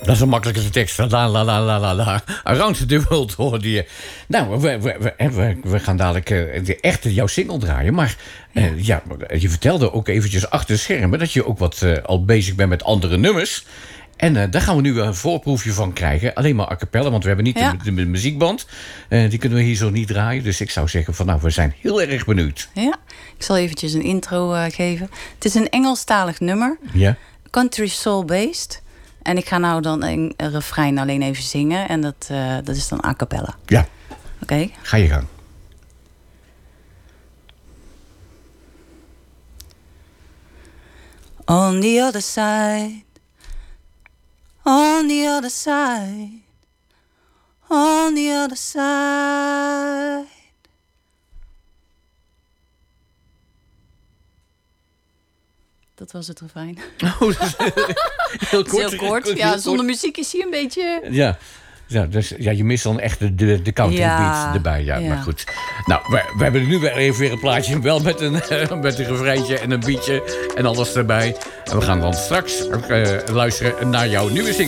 Dat is een makkelijke tekst. La la la la la la. Around the world hoorde je. Nou, we gaan dadelijk echt jouw single draaien. Maar je vertelde ook eventjes achter de schermen dat je ook wat al bezig bent met andere nummers. En daar gaan we nu een voorproefje van krijgen. Alleen maar a cappella, want we hebben niet de muziekband. Die kunnen we hier zo niet draaien. Dus ik zou zeggen van we zijn heel erg benieuwd. Ja, ik zal eventjes een intro geven. Het is een Engelstalig nummer. Ja. Country soul based. En ik ga nou dan een refrein alleen even zingen. En dat is dan a cappella. Ja. Oké. Ga je gang. On the other side. On the other side. On the other side. Dat was het refrein. Oh, dat is heel kort. Heel kort. Ja, zonder muziek is hij een beetje... Ja, dus je mist dan echt de country beat erbij. Ja, maar goed. Nou, we hebben nu weer een plaatje. Wel met een refreintje en een beatje en alles erbij. En we gaan dan straks luisteren naar jouw nieuwe single.